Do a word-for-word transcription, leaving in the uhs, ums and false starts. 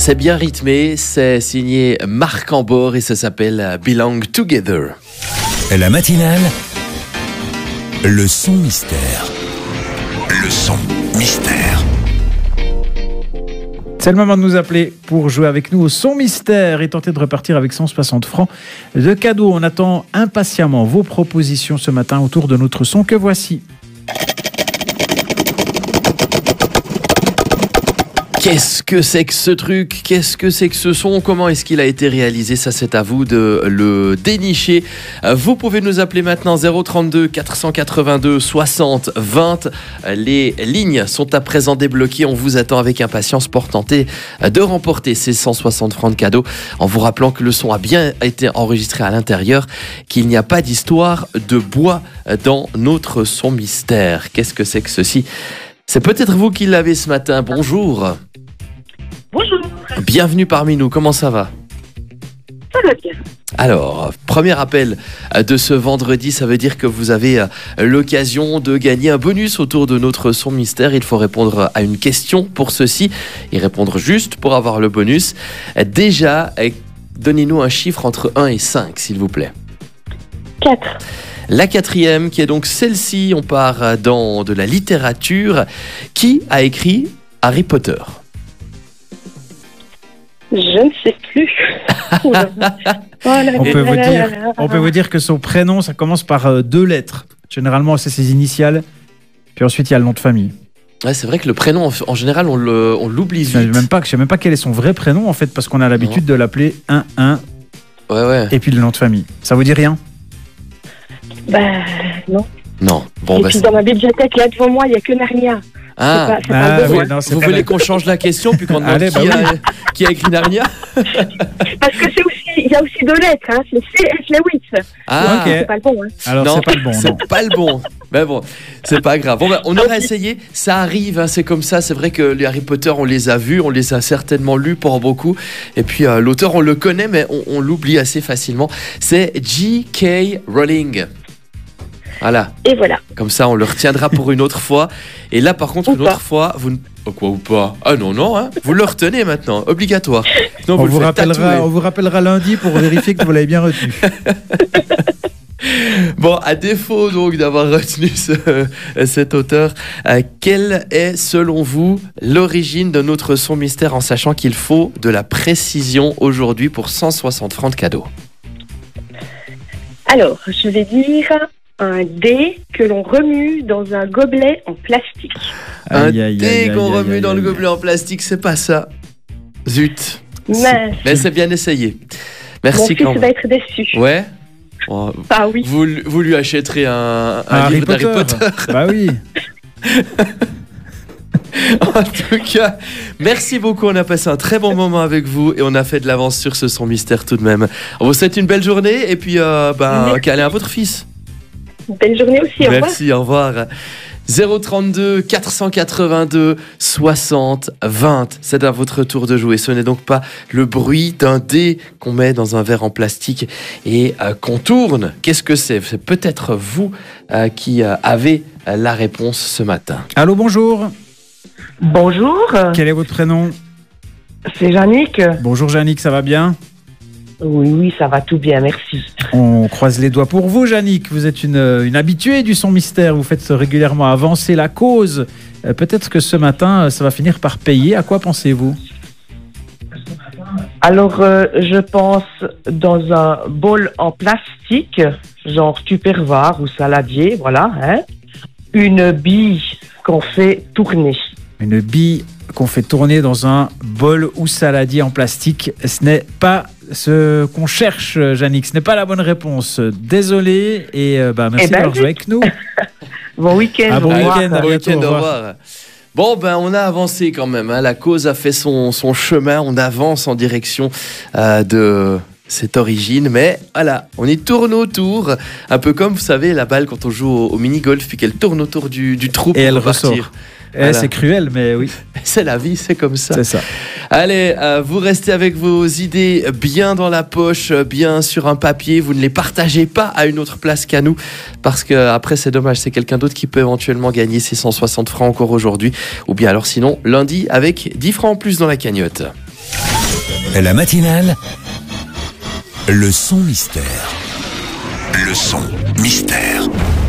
C'est bien rythmé, c'est signé Marc Ambor et ça s'appelle Belong Together. La matinale, le son mystère. Le son mystère. C'est le moment de nous appeler pour jouer avec nous au son mystère et tenter de repartir avec cent soixante francs de cadeaux. On attend impatiemment vos propositions ce matin autour de notre son que voici. Qu'est-ce que c'est que ce truc ? Qu'est-ce que c'est que ce son ? Comment est-ce qu'il a été réalisé ? Ça, c'est à vous de le dénicher. Vous pouvez nous appeler maintenant zéro trente-deux quatre cent quatre-vingt-deux soixante vingt. Les lignes sont à présent débloquées. On vous attend avec impatience pour tenter de remporter ces cent soixante francs de cadeaux. En vous rappelant que le son a bien été enregistré à l'intérieur, qu'il n'y a pas d'histoire de bois dans notre son mystère. Qu'est-ce que c'est que ceci ? C'est peut-être vous qui l'avez ce matin. Bonjour. Bonjour. Bienvenue parmi nous. Comment ça va ? Ça va bien. Alors, premier appel de ce vendredi, ça veut dire que vous avez l'occasion de gagner un bonus autour de notre son mystère. Il faut répondre à une question pour ceci et répondre juste pour avoir le bonus. Déjà, donnez-nous un chiffre entre un et cinq, s'il vous plaît. quatre. La quatrième, qui est donc celle-ci, on part dans de la littérature. Qui a écrit Harry Potter ? Je ne sais plus. Oh là là. On peut vous dire, on peut vous dire que son prénom, ça commence par euh, deux lettres. Généralement, c'est ses initiales. Puis ensuite, il y a le nom de famille. Ouais, c'est vrai que le prénom, en général, on, le, on l'oublie vite. Je ne sais même pas, je sais même pas quel est son vrai prénom, en fait, parce qu'on a l'habitude non. de l'appeler un un. Ouais, ouais. Et puis le nom de famille. Ça vous dit rien ? Bah, non. Non. Bon, et bah, puis c'est... dans ma bibliothèque, là, devant moi, il n'y a que Narnia. Ah, c'est pas, c'est ah pas bon, oui, hein. non, c'est vous pas voulez la... qu'on change la question puis qu'on demande Allez, bah qui, oui. a, qui a écrit Narnia ? Parce que c'est aussi, il y a aussi deux lettres, hein. C'est C S. Lewis. Ah, ok. C'est pas le bon, hein. Alors, non, c'est pas le bon. C'est non. pas le bon. Mais bon, c'est pas grave. Bon, bah, on aura essayé. Ça arrive, hein, c'est comme ça. C'est vrai que les Harry Potter, on les a vus, on les a certainement lus pour beaucoup. Et puis euh, l'auteur, on le connaît, mais on, on l'oublie assez facilement. C'est J K. Rowling. Voilà. Et voilà. Comme ça, on le retiendra pour une autre fois. Et là, par contre, Ou une pas. autre fois, vous ne... Oh, quoi ou pas ? Ah non, non, hein. Vous le retenez maintenant, obligatoire. Non, On vous, vous, le faites rappellera, tatouer. on vous rappellera lundi pour vérifier que vous l'avez bien retenu. Bon, à défaut donc d'avoir retenu ce, cet auteur, euh, quelle est selon vous l'origine de notre son mystère, en sachant qu'il faut de la précision aujourd'hui pour cent soixante francs de cadeaux ? Alors, je vais dire un dé que l'on remue dans un gobelet en plastique. Un Aïe, aïe, dé aïe, qu'on aïe, remue aïe, dans le aïe. gobelet en plastique, c'est pas ça. Zut. Mais Mais c'est bien essayé. mon Merci fils quand va même. être déçu. Ouais. Oh, Ah oui. vous, vous lui achèterez un, un Harry livre Potter. d'Harry Potter. Bah oui. En tout cas, merci beaucoup. On a passé un très bon moment avec vous et on a fait de l'avance sur ce son mystère tout de même. On vous souhaite une belle journée et puis euh, ben, Merci. câlin à votre fils. Belle journée aussi, au revoir. Merci, au revoir. zéro trente-deux quatre cent quatre-vingt-deux soixante vingt. C'est à votre tour de jouer. Ce n'est donc pas le bruit d'un dé qu'on met dans un verre en plastique et euh, qu'on tourne. Qu'est-ce que c'est ? C'est peut-être vous euh, qui euh, avez euh, la réponse ce matin. Allô, bonjour. Bonjour, Quel est votre prénom ? c'est Jannick. Bonjour Jannick, ça va bien ? Oui, oui, ça va tout bien, merci. On croise les doigts pour vous, Jannick. Vous êtes une, une habituée du son mystère. Vous faites régulièrement avancer la cause. Euh, peut-être que ce matin, ça va finir par payer. À quoi pensez-vous ? Alors, euh, je pense dans un bol en plastique, genre tupperware ou saladier, voilà, hein, une bille qu'on fait tourner. Une bille qu'on fait tourner dans un bol ou saladier en plastique. Ce n'est pas ce qu'on cherche, Jannick. Ce n'est pas la bonne réponse. Désolé et euh, bah, merci Eh ben, d'avoir joué avec nous. Bon week-end. Ah, bon au revoir. week-end. À Bon bientôt, week-end, au au revoir. revoir. Bon, ben, on a avancé quand même. Hein. La cause a fait son, son chemin. On avance en direction euh, de cette origine. Mais voilà, on y tourne autour. Un peu comme, vous savez, la balle quand on joue au, au mini-golf, puis qu'elle tourne autour du, du trou Et pour elle repartir. ressort. Eh, Voilà. C'est cruel, mais oui, C'est la vie, c'est comme ça. c'est ça. Allez, euh, vous restez avec vos idées bien dans la poche, bien sur un papier. Vous ne les partagez pas à une autre place qu'à nous. Parce que après, c'est dommage, c'est quelqu'un d'autre qui peut éventuellement gagner ces cent soixante francs encore aujourd'hui. Ou bien alors sinon, lundi, avec dix francs en plus dans la cagnotte. La matinale, le son mystère. Le son mystère.